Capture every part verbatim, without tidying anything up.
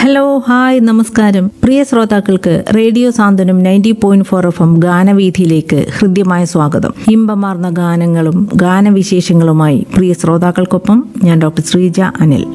Hello, hi, നമസ്കാരം. പ്രിയ ശ്രോതാക്കൾക്ക് radio സാന്ത്വനം ninety point four F M ഗാനവീഥിയിലേക്ക് ഹൃദ്യമായ സ്വാഗതം. ഇമ്പമാർന്ന ഗാനങ്ങളും ഗാനവിശേഷങ്ങളുമായി പ്രിയ ശ്രോതാക്കൾക്കൊപ്പം ഞാൻ ഡോക്ടർ ശ്രീജ അനിൽ.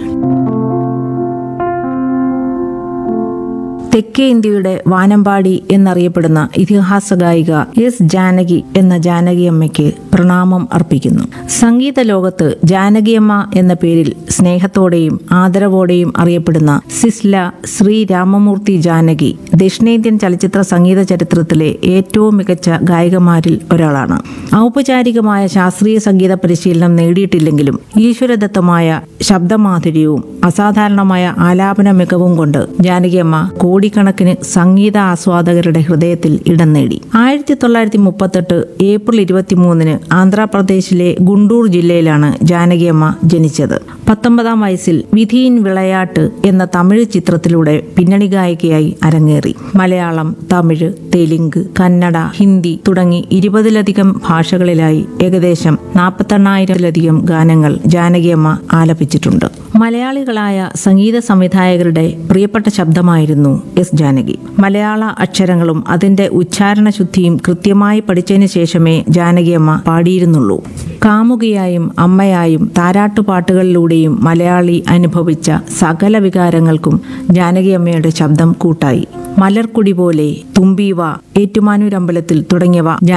തെക്കേ ഇന്ത്യയുടെ വാനമ്പാടി എന്നറിയപ്പെടുന്ന ഇതിഹാസ ഗായിക എസ് ജാനകി എന്ന ജാനകിയമ്മയ്ക്ക് പ്രണാമം അർപ്പിക്കുന്നു. സംഗീത ലോകത്ത് ജാനകിയമ്മ എന്ന പേരിൽ സ്നേഹത്തോടെയും ആദരവോടെയും അറിയപ്പെടുന്ന സിസ്ല ശ്രീ രാമമൂർത്തി ജാനകി ദക്ഷിണേന്ത്യൻ ചലച്ചിത്ര സംഗീത ചരിത്രത്തിലെ ഏറ്റവും മികച്ച ഗായികമാരിൽ ഒരാളാണ്. ഔപചാരികമായ ശാസ്ത്രീയ സംഗീത പരിശീലനം നേടിയിട്ടില്ലെങ്കിലും ഈശ്വരദത്തമായ ശബ്ദമാധുര്യവും അസാധാരണമായ ആലാപന മികവും കൊണ്ട് ജാനകിയമ്മ കോടിക്കണക്കിന് സംഗീത ആസ്വാദകരുടെ ഹൃദയത്തിൽ ഇടം നേടി. ആയിരത്തി തൊള്ളായിരത്തി മുപ്പത്തെട്ട് ഏപ്രിൽ ഇരുപത്തിമൂന്നിന് ആന്ധ്രാപ്രദേശിലെ ഗുണ്ടൂർ ജില്ലയിലാണ് ജാനകിയമ്മ ജനിച്ചത്. പത്തൊമ്പതാം വയസ്സിൽ വിധിയിൻ വിളയാട്ട് എന്ന തമിഴ് ചിത്രത്തിലൂടെ പിന്നണി ഗായികയായി അരങ്ങേറി. മലയാളം, തമിഴ്, തെലുങ്ക്, കന്നഡ, ഹിന്ദി തുടങ്ങി ഇരുപതിലധികം ഭാഷകളിലായി ഏകദേശം നാൽപ്പത്തെണ്ണായിരത്തിലധികം ഗാനങ്ങൾ ജാനകിയമ്മ ആലപിച്ചിട്ടുണ്ട്. മലയാളികളായ സംഗീത സംവിധായകരുടെ പ്രിയപ്പെട്ട ശബ്ദമായിരുന്നു എസ് ജാനകി. മലയാള അക്ഷരങ്ങളും അതിന്റെ ഉച്ചാരണ ശുദ്ധിയും കൃത്യമായി പഠിച്ചതിന് ശേഷമേ ജാനകിയമ്മ പാടിയിരുന്നുള്ളൂ. കാമുകിയായും അമ്മയായും താരാട്ടുപാട്ടുകളിലൂടെയും മലയാളി അനുഭവിച്ച സകല വികാരങ്ങൾക്കും ജാനകിയമ്മയുടെ ശബ്ദം കൂട്ടായി. മലർക്കുടി പോലെ, തുമ്പീവ, ഏറ്റുമാനൂരമ്പലത്തിൽ തുടങ്ങിയവ